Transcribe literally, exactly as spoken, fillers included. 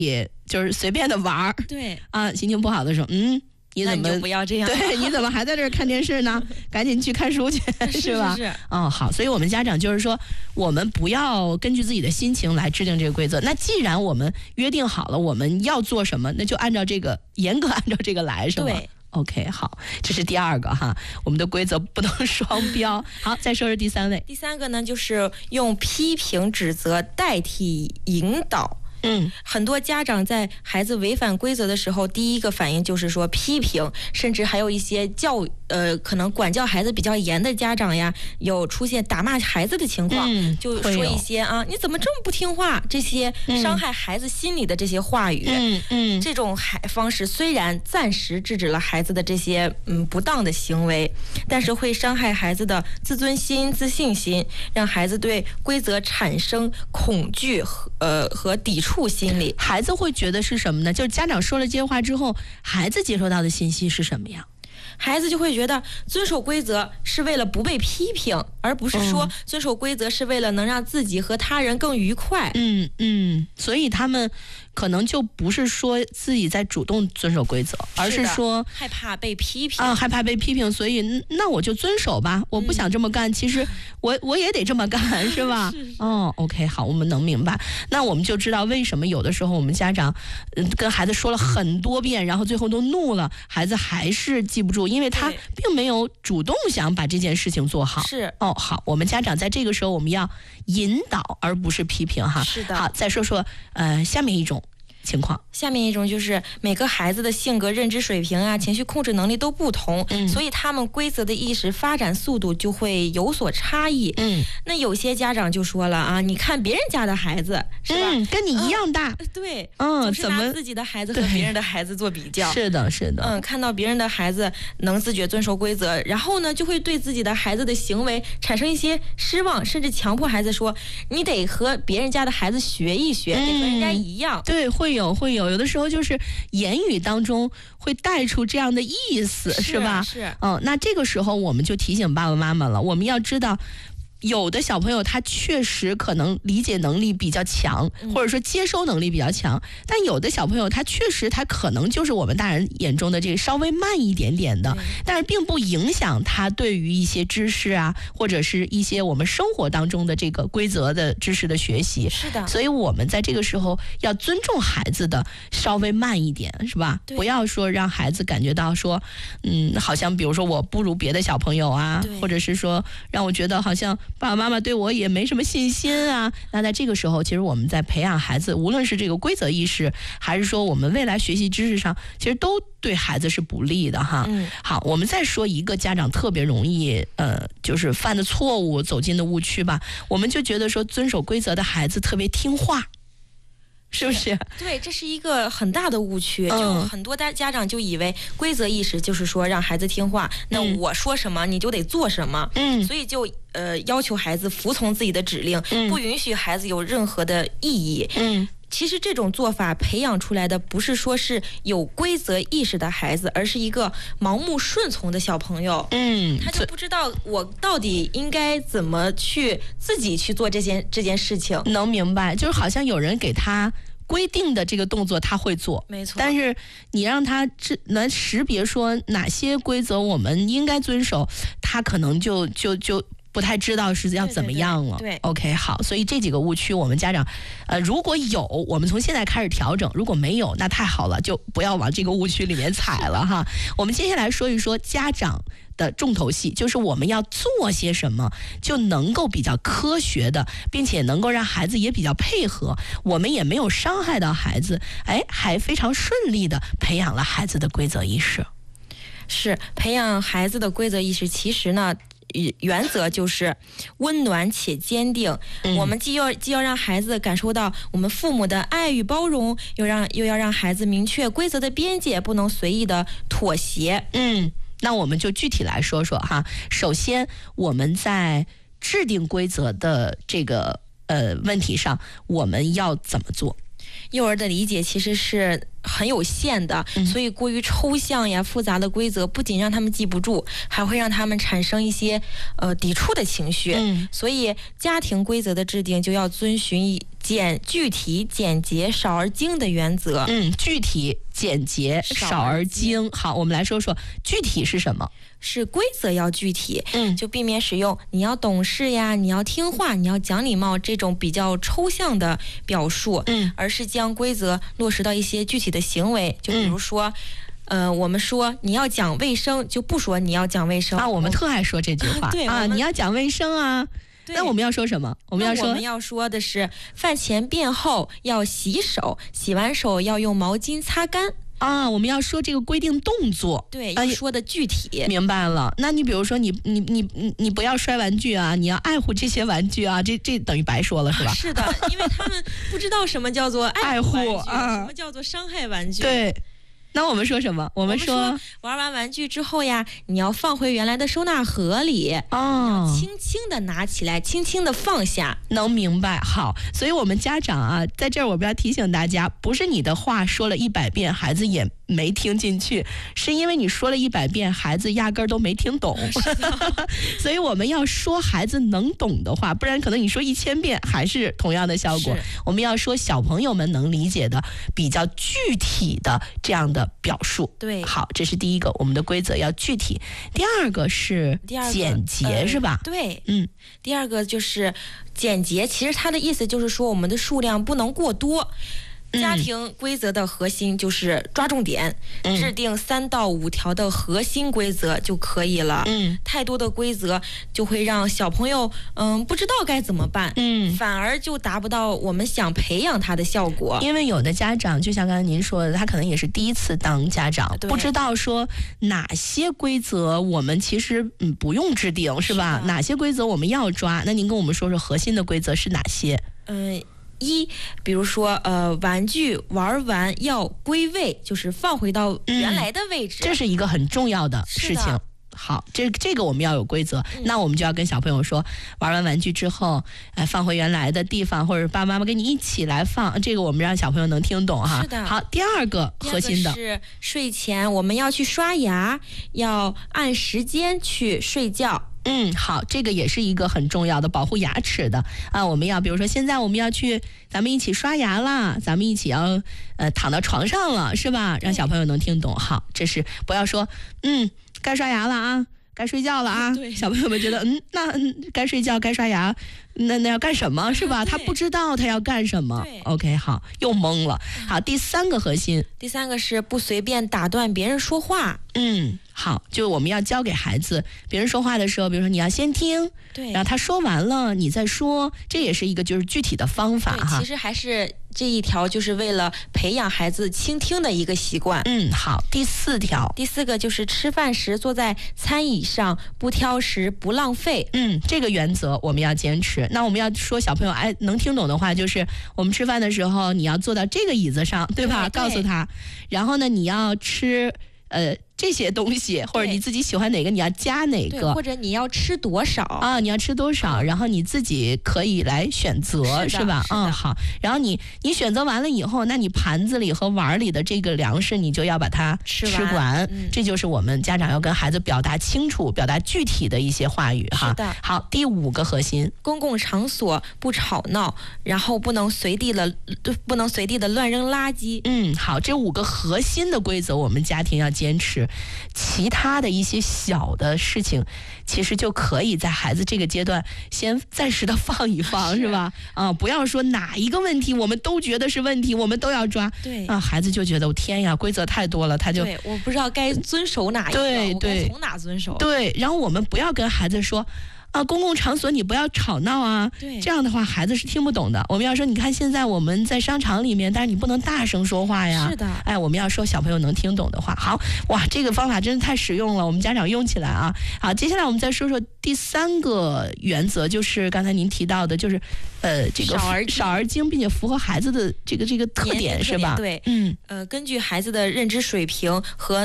也就是随便的玩儿。 对啊，心情不好的时候，嗯。你怎么你就不要这样？ 对，你怎么还在这儿看电视呢？赶紧去看书去，是吧？ 是是是。 哦，好，所以我们家长就是说，我们不要根据自己的心情来制定这个规则。那既然我们约定好了我们要做什么，那就按照这个严格按照这个来，是吗？ 对。 OK， 好，这是第二个哈，我们的规则不能双标。好，再说说第三位。 第三个呢，就是用批评指责代替引导。 嗯， 很多家长在孩子违反规则的时候，第一个反应就是说批评，甚至还有一些教呃可能管教孩子比较严的家长呀，有出现打骂孩子的情况， 嗯、 就说一些啊你怎么这么不听话，这些伤害孩子心理的这些话语。 嗯嗯， 这种方式虽然暂时制止了孩子的这些嗯不当的行为，但是会伤害孩子的自尊心、自信心，让孩子对规则产生恐惧和呃和抵触。心理， 孩子会觉得是什么呢？就是家长说了这些话之后，孩子接收到的信息是什么呀？ 孩子就会觉得遵守规则是为了不被批评，而不是说遵守规则是为了能让自己和他人更愉快。 嗯嗯，所以他们可能就不是说自己在主动遵守规则，而是说害怕被批评啊，害怕被批评，所以那我就遵守吧。我不想这么干，嗯、其实我我也得这么干，是吧？ 是是哦 ，OK， 好，我们能明白。那我们就知道为什么有的时候我们家长嗯跟孩子说了很多遍，然后最后都怒了，孩子还是记不住，因为他并没有主动想把这件事情做好。 是哦，好，我们家长在这个时候我们要引导，而不是批评哈。 是的。 好，再说说呃下面一种情况。 下面一种就是每个孩子的性格、认知水平啊、情绪控制能力都不同， 嗯、 所以他们规则的意识发展速度就会有所差异。 嗯， 那有些家长就说了啊，你看别人家的孩子是吧、 嗯，跟你一样大。 嗯、对， 嗯， 就是拿自己的孩子和别人的孩子做比较。 是的，是的。 嗯，看到别人的孩子能自觉遵守规则，然后呢，就会对自己的孩子的行为产生一些失望，甚至强迫孩子说，你得和别人家的孩子学一学，嗯、得和人家一样。 对，会有会有。有的时候就是言语当中会带出这样的意思， 是, 是吧？ 是， 嗯、呃，那这个时候我们就提醒爸爸妈妈了，我们要知道。有的小朋友他确实可能理解能力比较强，或者说接收能力比较强，但有的小朋友他确实他可能就是我们大人眼中的这个稍微慢一点点的，但是并不影响他对于一些知识啊，或者是一些我们生活当中的这个规则的知识的学习。 是的， 所以我们在这个时候要尊重孩子的稍微慢一点，是吧？不要说让孩子感觉到说，嗯，好像比如说我不如别的小朋友啊，或者是说让我觉得好像爸爸妈妈对我也没什么信心啊。那在这个时候，其实我们在培养孩子，无论是这个规则意识，还是说我们未来学习知识上，其实都对孩子是不利的哈。 嗯， 好，我们再说一个家长特别容易呃，就是犯的错误、走进的误区吧。我们就觉得说，遵守规则的孩子特别听话。是不是？ 对，这是一个很大的误区。 嗯、 就很多大家长就以为规则意识就是说让孩子听话，嗯、那我说什么你就得做什么。 嗯， 所以就呃要求孩子服从自己的指令， 嗯、 不允许孩子有任何的异议。 嗯。 其实这种做法培养出来的不是说是有规则意识的孩子，而是一个盲目顺从的小朋友。 嗯， 他就不知道我到底应该怎么去自己去做这件这件事情。 能明白，就是好像有人给他规定的这个动作他会做， 没错。 但是你让他能识别说哪些规则我们应该遵守，他可能就就就。不太知道是要怎么样了。 对, 对, 对, 对 ，OK， 好，所以这几个误区我们家长，呃，如果有，我们从现在开始调整；如果没有，那太好了，就不要往这个误区里面踩了哈。我们接下来说一说家长的重头戏，就是我们要做些什么，就能够比较科学的，并且能够让孩子也比较配合，我们也没有伤害到孩子，哎，还非常顺利的培养了孩子的规则意识。 是培养孩子的规则意识，其实呢。原则就是温暖且坚定、嗯、我们既要既要让孩子感受到我们父母的爱与包容，又让又要让孩子明确规则的边界，不能随意的妥协。 嗯，那我们就具体来说说哈。首先我们在制定规则的这个呃问题上，我们要怎么做？ 幼儿的理解其实是很有限的， 嗯、 所以过于抽象呀、复杂的规则不仅让他们记不住，还会让他们产生一些呃抵触的情绪。 嗯， 所以家庭规则的制定就要遵循简具体、简洁、少而精的原则。 嗯，具体、简洁、少而精。好，我们来说说具体是什么？ 是规则要具体， 嗯， 就避免使用你要懂事呀、你要听话、你要讲礼貌这种比较抽象的表述， 嗯， 而是将规则落实到一些具体的行为，就比如说。嗯、呃，我们说你要讲卫生，就不说你要讲卫生啊。我们特爱说这句话， 对啊，你要讲卫生啊。那我们要说什么？我们要说我们要说的是饭前便后要洗手，洗完手要用毛巾擦干。 啊，我们要说这个规定动作， 对，要说的具体。 明白了。那你比如说你你你你你不要摔玩具啊，你要爱护这些玩具啊，这这等于白说了是吧？ 是的，因为他们不知道什么叫做爱护啊，什么叫做伤害玩具。 对。那我们说什么？我们说, 我们说玩完玩具之后呀，你要放回原来的收纳盒里， 哦， 要轻轻的拿起来，轻轻的放下。 能明白。好，所以我们家长啊，在这儿我们要提醒大家，不是你的话说了一百遍，孩子也没听进去，是因为你说了一百遍，孩子压根儿都没听懂。所以我们要说孩子能懂的话，不然可能你说一千遍还是同样的效果。我们要说小朋友们能理解的、比较具体的这样的表述。 对， 好，这是第一个，我们的规则要具体。第二个是简洁，呃、是吧？ 对， 嗯。 第二个就是简洁，其实它的意思就是说我们的数量不能过多。家庭规则的核心就是抓重点， 嗯、 制定三到五条的核心规则就可以了。 嗯， 太多的规则就会让小朋友嗯不知道该怎么办， 嗯， 反而就达不到我们想培养他的效果。 因为有的家长就像刚才您说的，他可能也是第一次当家长，不知道说哪些规则我们其实嗯不用制定，是吧？是哪些规则我们要抓？那您跟我们说说核心的规则是哪些？ 嗯。一，比如说，呃，玩具玩完要归位，就是放回到原来的位置， 嗯、这是一个很重要的事情。好，这这个我们要有规则、嗯，那我们就要跟小朋友说，玩完玩具之后，哎，放回原来的地方，或者爸爸妈妈跟你一起来放，这个我们让小朋友能听懂哈。 是的。 好，第二个核心的是睡前我们要去刷牙，要按时间去睡觉。 嗯，好，这个也是一个很重要的保护牙齿的啊。我们要比如说现在我们要去，咱们一起刷牙啦，咱们一起要呃躺到床上了，是吧？让小朋友能听懂。好，这是不要说嗯该刷牙了啊，该睡觉了啊。 对， 小朋友们觉得嗯那嗯该睡觉该刷牙，那那要干什么是吧？他不知道他要干什么。OK， 好，又懵了。好，第三个核心， 第三个是不随便打断别人说话。 嗯，好，就我们要教给孩子，别人说话的时候，比如说你要先听， 对， 然后他说完了你再说，这也是一个就是具体的方法哈。 其实还是这一条就是为了培养孩子倾听的一个习惯。 嗯，好，第四条， 第四个就是吃饭时坐在餐椅上，不挑食，不浪费。 嗯，这个原则我们要坚持。那我们要说小朋友哎能听懂的话，就是我们吃饭的时候你要坐到这个椅子上，对吧？ 对， 告诉他，然后呢你要吃呃这些东西，或者你自己喜欢哪个你要加哪个， 或者你要吃多少啊？你要吃多少，然后你自己可以来选择， 是, 是吧？嗯，好。然后你你选择完了以后，那你盘子里和碗里的这个粮食，你就要把它吃完。 吃完嗯、 这就是我们家长要跟孩子表达清楚、表达具体的一些话语哈。 是的。 好，第五个核心， 公共场所不吵闹，然后不能随地的不能随地的乱扔垃圾。 嗯，好，这五个核心的规则，我们家庭要坚持。其他的一些小的事情，其实就可以在孩子这个阶段先暂时的放一放，是, 是吧？啊，不要说哪一个问题我们都觉得是问题，我们都要抓。 对啊，孩子就觉得我天呀，规则太多了，他就对，我不知道该遵守哪一个， 对对， 我该从哪遵守？ 对，然后我们不要跟孩子说。啊，公共场所你不要吵闹啊！ 对， 这样的话孩子是听不懂的。我们要说，你看现在我们在商场里面，但是你不能大声说话呀。 是的， 哎，我们要说小朋友能听懂的话。好，哇，这个方法真的太实用了，我们家长用起来啊！好，接下来我们再说说第三个原则，就是刚才您提到的，就是呃，这个少而少而精，并且符合孩子的这个这个特点，是吧？ 对， 嗯， 呃，根据孩子的认知水平和